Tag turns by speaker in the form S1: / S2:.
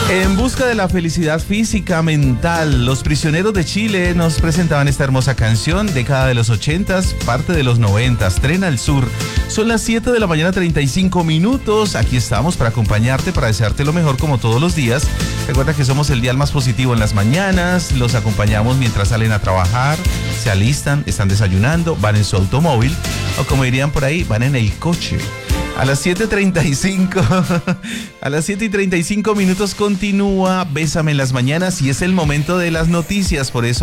S1: En busca de la felicidad física, mental, los prisioneros de Chile nos presentaban esta hermosa canción, década de los 80s, parte de los 90s, Tren al Sur. Son las 7 de la mañana, 35 minutos. Aquí estamos para acompañarte, para desearte lo mejor como todos los días. Recuerda que somos el dial más positivo en las mañanas, los acompañamos mientras salen a trabajar, se alistan, están desayunando, van en su automóvil o como dirían por ahí, van en el coche. A las 7:35, a las 7:35 minutos continúa Bésame en las mañanas y es el momento de las noticias, por eso